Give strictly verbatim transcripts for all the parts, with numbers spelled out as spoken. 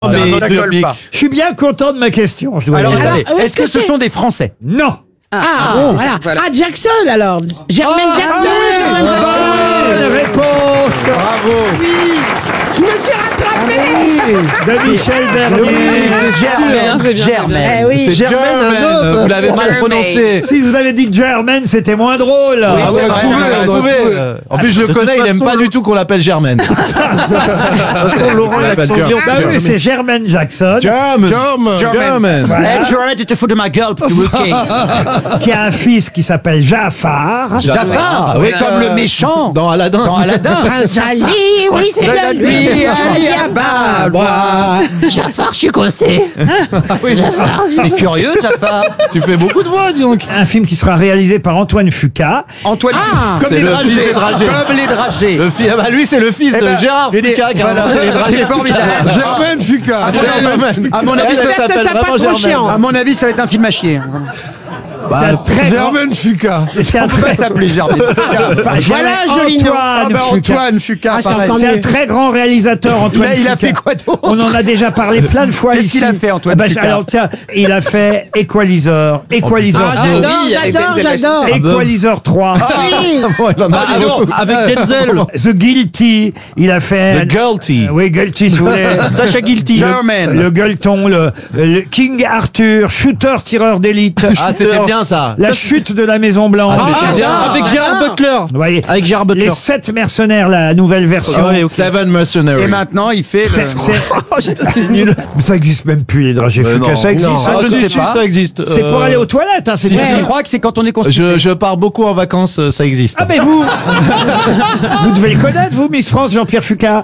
C'est un mais autre biopic. biopic. Je suis bien content de ma question. Je dois Alors, dire. attendez, où est-ce est-ce que que ce c'est sont des Français? Non. Ah, voilà. voilà. Ah, Jackson alors. Germaine Ah Jackson. oui, bonne réponse Bravo. Je me suis rattrapé. de Michel Bernier. bien, je vais bien, je vais bien. Germaine. Eh oui. C'est Germaine, Germaine. un homme. Vous l'avez mal Mermaid. prononcé. Si vous avez dit Germaine, c'était moins drôle. Oui, Ah c'est ouais, vrai, trouvé, on a on a trouvé. trouvé. En plus, je le connais, il aime pas du tout qu'on l'appelle Germaine. De toute façon, Laurent, l'accent Germaine. Lyon. Bah oui, c'est Germaine Jackson German. German. German. Voilà. Eh, tu arrêtes de te foutre de ma gueule, petit bouquet. qui a un fils qui s'appelle Jafar. Jafar. Oui, comme le méchant. Dans Aladdin. Dans Aladdin. Prince Ali, oui, c'est bien lui. Ali Ababa. Jafar, je suis coincé. Jafar, C'est curieux, Jafar. Tu fais beaucoup de voix, dis donc. Un film qui sera réalisé par Antoine Fuqua. Antoine, comme c'est les le dragées. fils des dragées. Comme les dragées. Le fils, ah bah lui, c'est le fils Eh de ben, Gérard je dis, Fuqua qui a voilà, inventé les dragées. c'est formidable. Germaine Fuqua. À mon avis, ça J'espère que ça s'appelle sera pas vraiment trop Germaine. chiant. À mon avis, ça va être un film à chier. C'est un très grand. Germaine Fuqua. C'est un On peut pas très, s'appeler Germaine. pas- Voilà, joli nom. Antoine Ah bah, Fuqua. Antoine Fuqua, Ah, c'est pareil. encore C'est un mieux. très grand réalisateur, Antoine Là, il a Fuqua. fait quoi d'autre? On en a déjà parlé plein de fois Qu'est-ce ici. qu'il a fait, Antoine Ah bah, Fuqua alors, tiens, il a fait Equalizer, Equalizer Ah, deux, j'adore, oui, avec j'adore, Denzel j'adore. Equalizer trois, Oui. Ah bon, avec Denzel. The Guilty, il a fait... The Guilty. Oui, Guilty, si vous voulez. Sacha Guilty. Germaine. Le gueuleton, le, le King Arthur, shooter, tireur d'élite. Ah, c'était bien ça. La chute de la Maison Blanche. Ah, c'est bien. Avec Gérard Butler. Vous voyez, Avec Gérard les Butler. sept mercenaires, la nouvelle version. Seven Mercenaries. Et maintenant, il fait C'est- le... c'est- C'est nul. Mais ça existe même plus, les dragées Mais Fuqua. non. Ça existe. Non. ça Ah, je si, sais si, pas. ça existe. C'est pour Euh, aller aux toilettes, hein, c'est si, bien. si. Je crois que c'est quand on est constipé. Je, je pars beaucoup en vacances, euh, ça existe. Ah, mais vous Vous devez le connaître, vous, Miss France, Jean-Pierre Fuqua.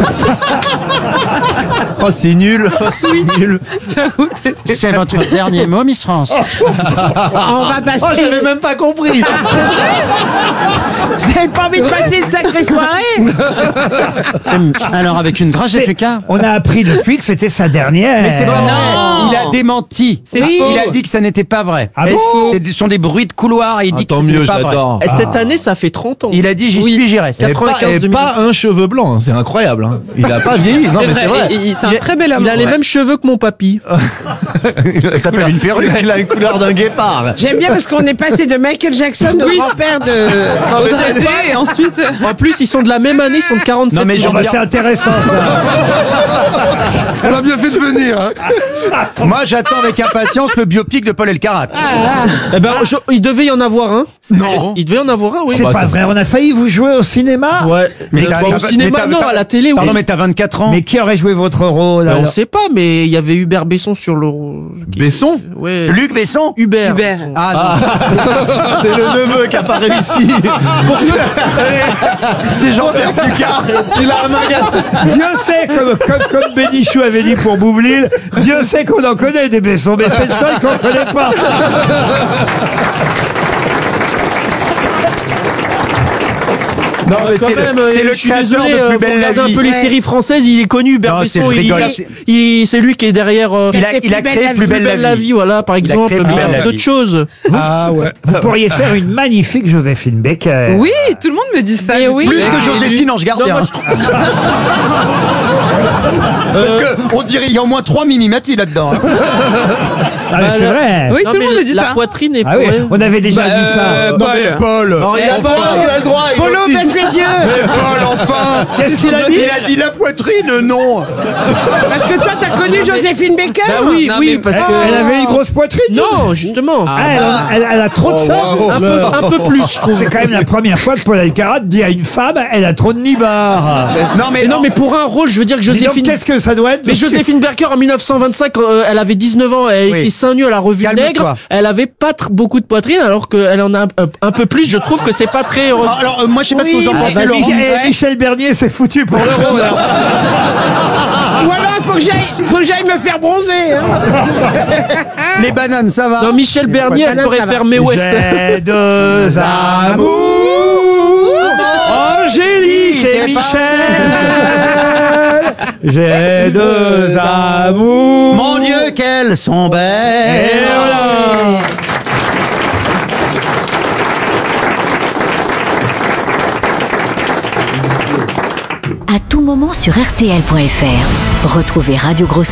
Oh, c'est nul. Oh, c'est nul. J'avoue que c'était- C'est votre dernier mot, Miss France. On va passer. Oh, j'avais même pas compris. Vous n'avez pas envie de passer une sacrée soirée? Alors, avec une dragée C'est- Fuqua. On a appris depuis que c'était sa dernière. Mais c'est pas vrai. Non. Il a démenti. C'est Oui, faux. il a dit que ça n'était pas vrai. Ah Et bon c'est- Ce sont des bruits de couloir et il dit Ah, que tant ce n'est mieux, pas vrai. j'adore. Et cette année, ça fait trente ans. Il a dit j'y suis, j'irai. Et pas, et pas un cheveu blanc, hein, c'est incroyable. Hein. Il a pas vieilli. Non, C'est mais c'est vrai, vrai. et- et c'est un très bel homme. Il a les Ouais. mêmes cheveux que mon papy. Ça s'appelle une perruque. Il a une couleur d'un guépard. J'aime bien parce qu'on est passé de Michael Jackson au Oui. grand-père de... Au dragé, et ensuite. En plus, ils sont de la même année, ils sont de quarante-sept Non, mais ans. Bon, bah, c'est intéressant, ça. On a bien fait de venir. Moi, j'attends avec impatience le biopic de Paul Elkarat. Eh ben, je- il devait y en avoir un. Non. Il devait y en avoir un, oui. C'est Bah, pas c'est- vrai, on a failli vous jouer au cinéma. Ouais. Mais Mais t'as- pas mais au t'as- cinéma, mais non, t'as- à la télé, oui. Pardon, mais t'as vingt-quatre ans. Mais qui aurait joué votre rôle Ben, on alors sait pas, mais il y avait Hubert Besson sur le. Besson. Ouais. Luc Besson. Hubert. Hubert. Ah, C'est le neveu qui a pas réussi. c'est Jean-Pierre Fuqua. Il a un magasin. Dieu sait, comme, comme, comme Bénichou avait dit pour Boublil, Dieu sait qu'on en connaît des Bessons, mais c'est le seul qu'on connaît pas. Non, mais Quand c'est même, le, euh, c'est le je suis créateur désolé, de euh, Plus faut belle la regarder un vie. peu les Ouais. séries françaises, il est connu, Hubert Non, Besson, c'est- je il, rigole, il- c'est- il- c'est lui qui est derrière euh, Il a, il a créé Plus belle la vie. voilà, par a exemple, créé Plus mais belle la d'autres vie. choses. Ah ouais. Vous pourriez faire une magnifique Joséphine Baker. Oui, tout le monde me dit ça. Mais oui. Plus Et que lui- Joséphine Ange Non, Gardien. moi, je- Parce que on dirait il y a au moins trois Mimi Mati là-dedans. hein. Ah, mais c'est Bah, vrai. Oui, Non, tout le mais monde me dit la ça. poitrine est Ah oui, ouais. on avait déjà Bah, dit ça. euh, Non, Paul. mais Paul. Non, il a enfin. pas, il a le droit. il Polo, autiste. baisse les yeux. Mais Paul, enfin. Qu'est-ce qu'il a dit Il a dit la poitrine, non. Parce que toi, t'as connu Joséphine Baker. Bah oui, Non, oui, mais- parce elle, que. elle avait une grosse poitrine. Non, justement. Ah, elle, a- elle- elle a trop de ça. un, peu, un peu plus, je trouve. C'est quand même la première fois que Paul Elkarat dit à une femme, elle a trop de nibards. Non mais Mais non, mais pour un rôle, je veux dire que Dis donc, Joséphine. qu'est-ce que ça doit être? Mais Joséphine Baker en mille neuf cent vingt-cinq, euh, elle avait dix-neuf ans, elle Oui. était seins nus à la revue Calme-toi. Nègre, elle avait pas tr- beaucoup de poitrine, alors qu'elle en a un, un- un peu plus. Je trouve que c'est pas très. Ah, alors euh, moi je sais pas ce que vous en Ah, pensez bah, Laurent. Michel, eh, Michel Bernier s'est foutu pour le rôle. alors. Ou alors, il faut que j'aille, faut que j'aille me faire bronzer. Hein. Les bananes ça va. Non, Michel Bernier, elle Banane, pourrait ça va. faire May West. J'ai deux amours, Angélique et Michel. J'ai deux amours. Mon Dieu qu'elles sont Et belles. voilà. À tout moment sur R T L point F R. Retrouvez Radio Grosse